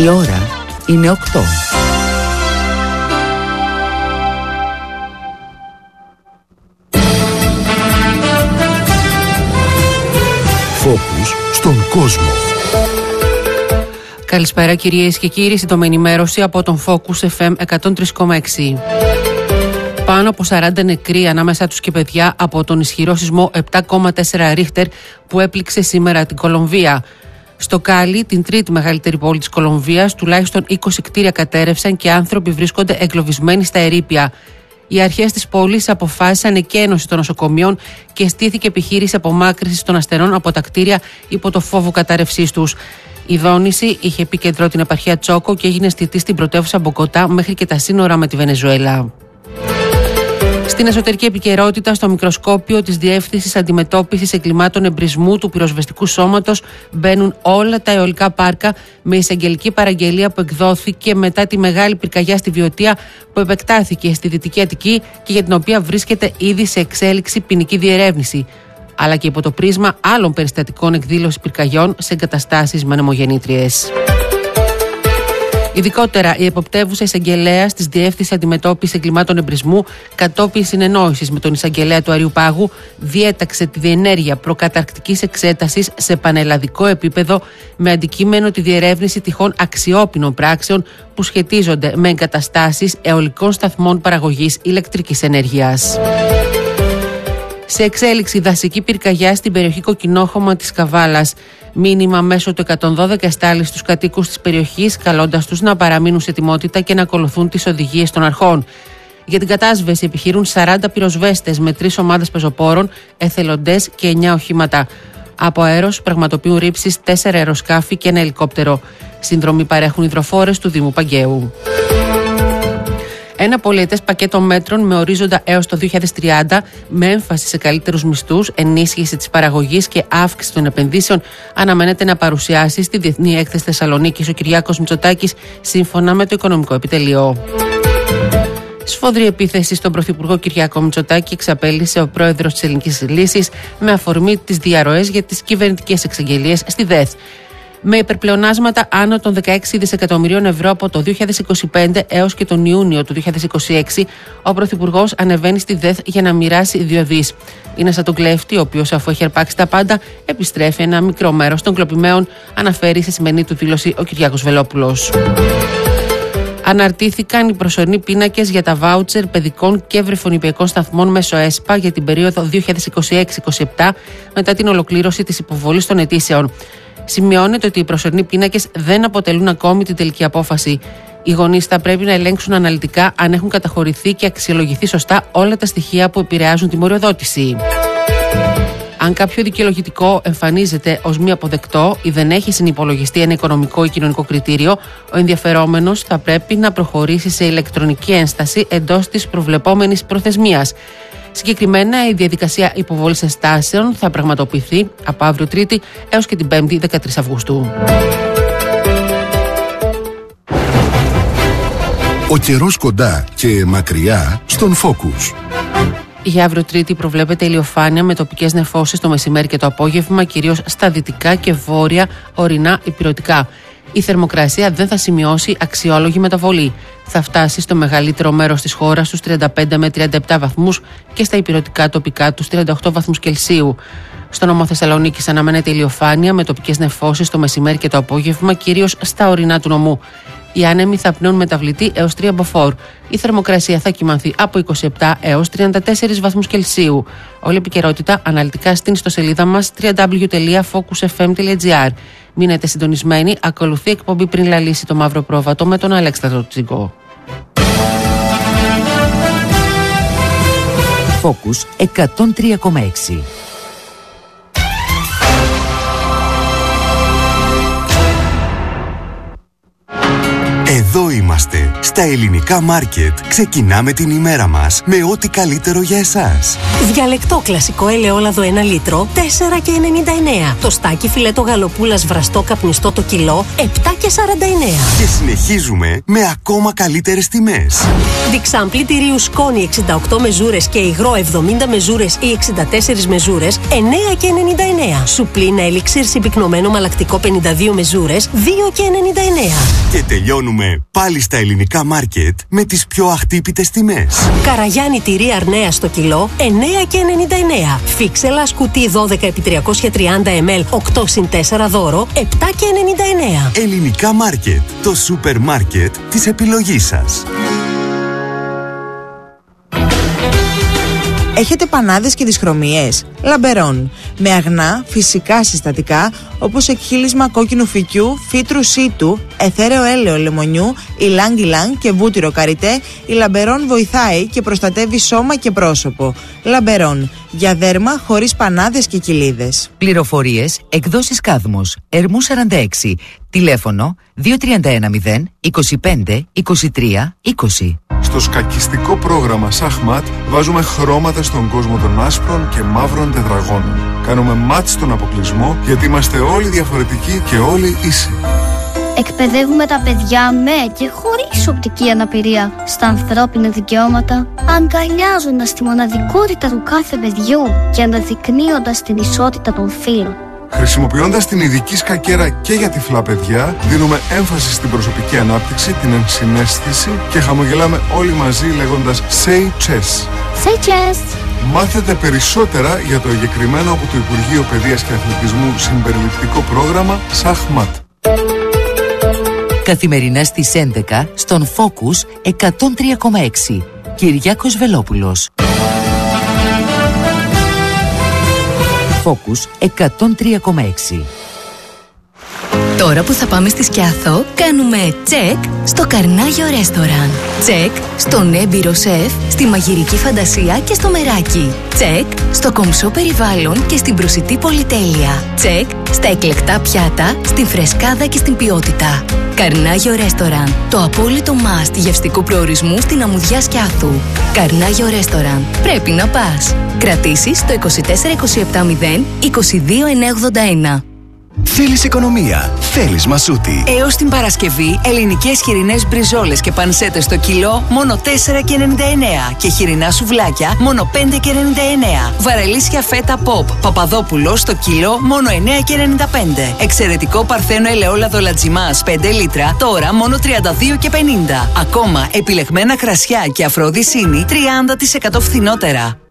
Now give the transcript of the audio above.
Η ώρα είναι 8. Φόκους στον κόσμο. Καλησπέρα κυρίες και κύριοι, σύντομη ενημέρωση από τον Focus FM 103,6. Πάνω από 40 νεκροί, ανάμεσα τους και παιδιά, από τον ισχυρό σεισμό 7,4 Ρίχτερ που έπληξε σήμερα την Κολομβία. Στο Κάλι, την τρίτη μεγαλύτερη πόλη της Κολομβίας, τουλάχιστον 20 κτίρια κατέρευσαν και άνθρωποι βρίσκονται εγκλωβισμένοι στα ερείπια. Οι αρχές της πόλης αποφάσισαν εκένωση των νοσοκομείων και στήθηκε επιχείρηση απομάκρυνσης των ασθενών από τα κτίρια υπό το φόβο κατάρρευσής τους. Η δόνηση είχε επίκεντρο την επαρχία Τσόκο και έγινε αισθητή στην πρωτεύουσα Μποκοτά μέχρι και τα σύνορα με τη Βενεζουέλα. Στην εσωτερική επικαιρότητα, στο μικροσκόπιο της Διεύθυνσης Αντιμετώπισης Εγκλημάτων Εμπρισμού του Πυροσβεστικού Σώματος μπαίνουν όλα τα αιωλικά πάρκα, με εισαγγελική παραγγελία που εκδόθηκε μετά τη μεγάλη πυρκαγιά στη Βιωτία που επεκτάθηκε στη Δυτική Αττική και για την οποία βρίσκεται ήδη σε εξέλιξη ποινική διερεύνηση, αλλά και υπό το πρίσμα άλλων περιστατικών εκδήλωσης πυρκαγιών σε εγκαταστάσεις με ανεμογεννήτριες. Ειδικότερα, η εποπτεύουσα εισαγγελέα της Διεύθυνσης Αντιμετώπισης Εγκλημάτων Εμπρισμού, κατόπιν συνεννόησης με τον εισαγγελέα του Αριουπάγου, διέταξε τη διενέργεια προκαταρκτικής εξέτασης σε πανελλαδικό επίπεδο με αντικείμενο τη διερεύνηση τυχόν αξιόπινων πράξεων που σχετίζονται με εγκαταστάσεις αιωλικών σταθμών παραγωγής ηλεκτρικής ενέργειας. Σε εξέλιξη, δασική πυρκαγιά στην περιοχή Κοκκινόχωμα της Καβάλας. Μήνυμα μέσω του 112 εστάλει στους κατοίκους της περιοχής, καλώντας τους να παραμείνουν σε ετοιμότητα και να ακολουθούν τις οδηγίες των αρχών. Για την κατάσβεση επιχειρούν 40 πυροσβέστες με 3 ομάδες πεζοπόρων, εθελοντές και 9 οχήματα. Από αέρος πραγματοποιούν ρήψεις 4 αεροσκάφη και 1 ελικόπτερο. Συνδρομή παρέχουν υδροφόρες του Δήμου Παγκαίου. Ένα πολυετές πακέτο μέτρων με ορίζοντα έως το 2030, με έμφαση σε καλύτερους μισθούς, ενίσχυση της παραγωγής και αύξηση των επενδύσεων, αναμένεται να παρουσιάσει στη Διεθνή Έκθεση Θεσσαλονίκης ο Κυριάκος Μητσοτάκης, σύμφωνα με το Οικονομικό Επιτελείο. Σφοδρή επίθεση στον Πρωθυπουργό Κυριάκο Μητσοτάκη εξαπέλυσε ο πρόεδρος της Ελληνικής Λύσης με αφορμή τις διαρροές για τις κυβερνητικές εξαγγελίες στη ΔΕΘ. Με υπερπλεονάσματα άνω των 16 δισεκατομμυρίων ευρώ από το 2025 έως και τον Ιούνιο του 2026, ο Πρωθυπουργός ανεβαίνει στη ΔΕΘ για να μοιράσει 2 δις. Είναι σαν τον κλέφτη, ο οποίος, αφού έχει αρπάξει τα πάντα, επιστρέφει ένα μικρό μέρος των κλοπημαίων, αναφέρει σε σημερινή του δήλωση ο Κυριάκος Βελόπουλος. Αναρτήθηκαν οι προσωρινοί πίνακες για τα βάουτσερ παιδικών και βρεφονιπιακών σταθμών μέσω ΕΣΠΑ για την περίοδο 2026-27, μετά την ολοκλήρωση της υποβολής των αιτήσεων. Σημειώνεται ότι οι προσωρινοί πίνακες δεν αποτελούν ακόμη την τελική απόφαση. Οι γονείς θα πρέπει να ελέγξουν αναλυτικά αν έχουν καταχωρηθεί και αξιολογηθεί σωστά όλα τα στοιχεία που επηρεάζουν τη μοριοδότηση. Αν κάποιο δικαιολογητικό εμφανίζεται ως μη αποδεκτό ή δεν έχει συνυπολογιστεί ένα οικονομικό ή κοινωνικό κριτήριο, ο ενδιαφερόμενος θα πρέπει να προχωρήσει σε ηλεκτρονική ένσταση εντός της προβλεπόμενης προθεσμίας. Συγκεκριμένα, η διαδικασία υποβολής ενστάσεων θα πραγματοποιηθεί από αύριο Τρίτη έως και την 5η 13 Αυγούστου. Ο καιρός κοντά και μακριά στον Focus. Για αύριο Τρίτη προβλέπεται ηλιοφάνεια με τοπικές νεφώσεις το μεσημέρι και το απόγευμα, κυρίως στα δυτικά και βόρεια ορεινά ηπειρωτικά. Η θερμοκρασία δεν θα σημειώσει αξιόλογη μεταβολή. Θα φτάσει στο μεγαλύτερο μέρος της χώρας στους 35 με 37 βαθμούς και στα ηπειρωτικά τοπικά τους 38 βαθμούς Κελσίου. Στο νομό Θεσσαλονίκης αναμένεται ηλιοφάνεια με τοπικές νεφώσεις το μεσημέρι και το απόγευμα, κυρίως στα ορεινά του νομού. Οι άνεμοι θα πνέουν μεταβλητή έως 3 μποφόρ. Η θερμοκρασία θα κυμανθεί από 27 έως 34 βαθμούς Κελσίου. Όλη η επικαιρότητα αναλυτικά στην ιστοσελίδα μας www.focusfm.gr. Μείνετε συντονισμένοι, ακολουθεί εκπομπή Πριν Λαλήσει το Μαύρο Πρόβατο με τον Αλέξανδρο Τσίγκο. Focus 103,6. Εδώ είμαστε, στα Ελληνικά Μάρκετ. Ξεκινάμε την ημέρα μας με ό,τι καλύτερο για εσάς. Διαλεκτό κλασικό ελαιόλαδο 1 λίτρο, 4,99. Το στάκι φιλέτο γαλοπούλας βραστό καπνιστό το κιλό, 7,49. Και συνεχίζουμε με ακόμα καλύτερες τιμές. Διξάμπλι τυρίου σκόνη 68 μεζούρες και υγρό 70 μεζούρες ή 64 μεζούρες, 9,99. Σουπλίνα ελίξιρ συμπυκνωμένο μαλακτικό 52 μεζούρες, 2,99. Και τελειώνουμε πάλι στα Ελληνικά Μάρκετ με τις πιο αχτύπητες τιμές. Καραγιάννη τυρί αρνέα στο κιλό, 9,99. Φίξελα σκουτί 12x330 ml 8x4 δώρο, 7,99. Ελληνικά Μάρκετ, το σούπερ μάρκετ της επιλογής σας. Έχετε πανάδες και δυσχρωμίες? Λαμπερόν. Με αγνά, φυσικά συστατικά όπως εκχύλισμα κόκκινου φυκιού, φύτρου σίτου, εθέρεο έλαιο λεμονιού, ηλάνγκ και βούτυρο καριτέ, η Λαμπερόν βοηθάει και προστατεύει σώμα και πρόσωπο. Λαμπερόν. Για δέρμα χωρίς πανάδες και κοιλίδες. Πληροφορίες, εκδόσεις Κάδμος, Ερμού 46. Τηλέφωνο 2310 25 23 20. Στο σκακιστικό πρόγραμμα Σαχμάτ βάζουμε χρώματα στον κόσμο των άσπρων και μαύρων τετραγώνων. Κάνουμε μάτς στον αποκλεισμό γιατί είμαστε όλοι διαφορετικοί και όλοι ίσοι. Εκπαιδεύουμε τα παιδιά με και χωρίς οπτική αναπηρία στα ανθρώπινα δικαιώματα, αγκαλιάζοντας τη μοναδικότητα του κάθε παιδιού και αναδεικνύοντας την ισότητα των φύλων. Χρησιμοποιώντας την ειδική σκακέρα και για τυφλά παιδιά, δίνουμε έμφαση στην προσωπική ανάπτυξη, την ενσυναίσθηση και χαμογελάμε όλοι μαζί λέγοντας Say Chess. Say Chess! Μάθετε περισσότερα για το εγκεκριμένο από το Υπουργείο Παιδείας και Αθλητισμού συμπεριληπτικό πρόγραμμα Σαχμάτ. Καθημερινά στις 11 στον Focus 103,6. Κυριάκος Βελόπουλος. Focus 103,6. Τώρα που θα πάμε στη Σκιάθο, κάνουμε τσεκ στο Καρνάγιο Ρέστοραν. Τσεκ στον έμπειρο σεφ, στη μαγειρική φαντασία και στο μεράκι. Τσεκ στο κομψό περιβάλλον και στην προσιτή πολυτέλεια. Τσεκ στα εκλεκτά πιάτα, στην φρεσκάδα και στην ποιότητα. Καρνάγιο Ρέστοραν. Το απόλυτο must γευστικού προορισμού στην αμμουδιά Σκιάθου. Καρνάγιο Ρέστοραν. Πρέπει να πας. Κρατήσεις στο 24270 22981. Θέλεις οικονομία, θέλεις Μασούτη. Έως την Παρασκευή, ελληνικές χοιρινές μπριζόλες και πανσέτες στο κιλό μόνο 4,99 και χοιρινά σουβλάκια μόνο 5,99. Βαρελίσια φέτα pop Παπαδόπουλο στο κιλό μόνο 9,95. Εξαιρετικό παρθένο ελαιόλαδο λατζιμάς 5 λίτρα τώρα μόνο 32,50. Ακόμα επιλεγμένα κρασιά και αφροδισίνη 30% φθηνότερα.